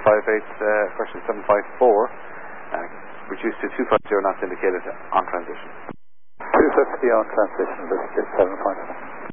versus 754, reduced to 250 knots indicated on transition. 250 on transition, this is 754.